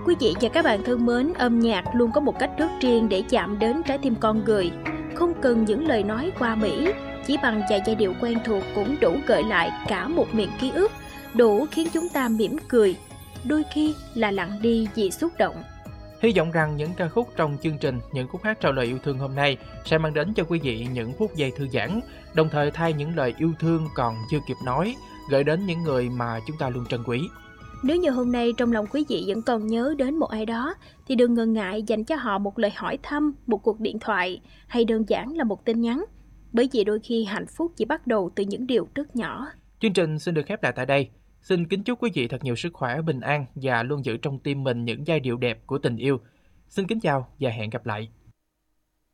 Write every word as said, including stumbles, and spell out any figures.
Quý vị và các bạn thân mến, âm nhạc luôn có một cách rất riêng để chạm đến trái tim con người. Không cần những lời nói hoa mỹ, chỉ bằng vài giai điệu quen thuộc cũng đủ gợi lại cả một miền ký ức, đủ khiến chúng ta mỉm cười, đôi khi là lặng đi vì xúc động. Hy vọng rằng những ca khúc trong chương trình Những khúc hát trao lời yêu thương hôm nay sẽ mang đến cho quý vị những phút giây thư giãn, đồng thời thay những lời yêu thương còn chưa kịp nói, gửi đến những người mà chúng ta luôn trân quý. Nếu như hôm nay trong lòng quý vị vẫn còn nhớ đến một ai đó, thì đừng ngần ngại dành cho họ một lời hỏi thăm, một cuộc điện thoại hay đơn giản là một tin nhắn. Bởi vì đôi khi hạnh phúc chỉ bắt đầu từ những điều rất nhỏ. Chương trình xin được khép lại tại đây. Xin kính chúc quý vị thật nhiều sức khỏe, bình an và luôn giữ trong tim mình những giai điệu đẹp của tình yêu. Xin kính chào và hẹn gặp lại.